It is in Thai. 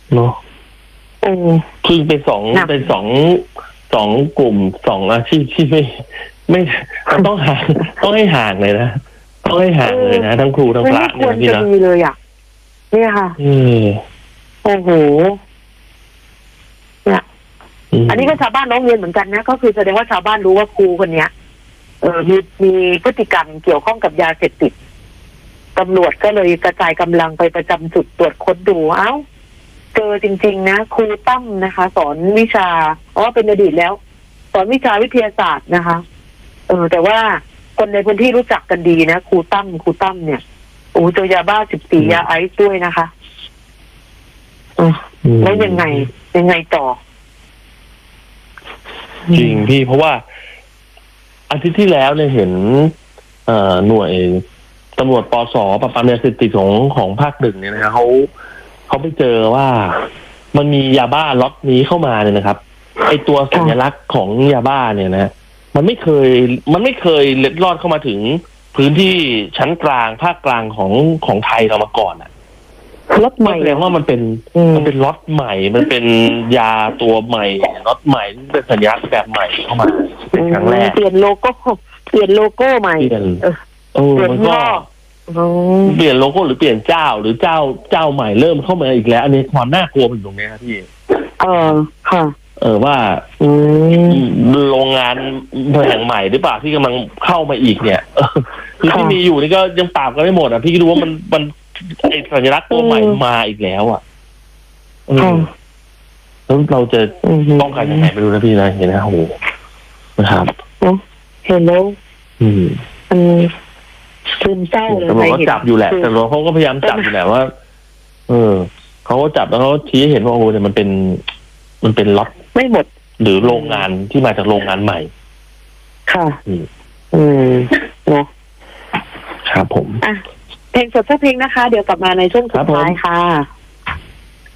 เนาะโอ้คือเป็นสองกลุ่มสองอาชีพที่ไม่มันต้องห่างต้องให้ห่างเลยนะต้องให้ห่างเลยนะทั้งครูทั้งพระไม่เนี่ยควรพี่นะจะมีเลยอ่ะเนี่ยค่ะโอ้โหเนี่ยอันนี้ก็ชาวบ้านร้องเรียนเหมือนกันนะก็คือแสดงว่าชาวบ้านรู้ว่าครูคนเนี้ยมีพฤติกรรมเกี่ยวข้องกับยาเสพติดตำรวจก็เลยกระจายกำลังไปประจำจุดตรวจค้นดูเอ้าเจอจริงๆนะครูตั้มนะคะ สอนวิชาเป็นอดีตแล้ว สอนวิชาวิทยาศาสตร์นะคะแต่ว่าคนในพื้นที่รู้จักกันดีนะครูตั้มเนี่ยโอ้เจอยาบ้า14ยาไอซ์ด้วยนะคะแล้วยังไงต่อจริงพี่เพราะว่าอาทิตย์ที่แล้วเนี่ยเห็นหน่วยตำรวจปส.ปราบปรามยาเสพติดของภาค 1เนี่ยนะครับเขาไปเจอว่ามันมียาบ้าล็อตนี้เข้ามาเนี่ยนะครับไอตัวสัญลักษณ์ของยาบ้าเนี่ยนะมันไม่เคยเล็ดลอดเข้ามาถึงพื้นที่ชั้นกลางภาคกลางของไทยเรามาก่อนอ่ะล็อตใหม่แสดงว่ามันเป็นล็อตใหม่มันเป็นยาตัวใหม่ล็อตใหม่เป็นสัญลักษณ์แบบใหม่เข้ามาเป็นครั้งแรกเปลี่ยนโลโก้ใหม่มันก็เปลี่ยนโลโก้หรือเปลี่ยนเจ้าหรือเจ้าใหม่เริ่มเข้ามาอีกแล้วอันนี้ความน่ากลัวมันอยู่ตรงนี้ครับพี่ค่ะว่าโรงงานแห่งใหม่หรือเปล่าที่กำลังเข้ามาอีกเนี่ยคือที่มีอยู่นี่ก็ยังปราบกันไม่หมดอ่ะพี่ก็รู้ว่ามันไอสัญลักษณ์ตัวใหม่มาอีกแล้วอ่ะแล้วเราจะป้องกันยังไงไม่รู้นะพี่นะเห็นนะโหนะครับเห็นแล้วซึมเศร้าเลยตำรวจก็จับอยู่แหละแต่เขาก็พยายามจับอยู่แหละว่าเขาก็จับแล้วเขาชี้ให้เห็นว่าโอ้เนี่ยมันเป็นล็อตไม่หมดหรือโรงงานที่มาจากโรงงานใหม่ค่ะเนาะครับผมเพลงสดสักเพลงนะคะเดี๋ยวกลับมาในช่วงสุดท้ายค่ะ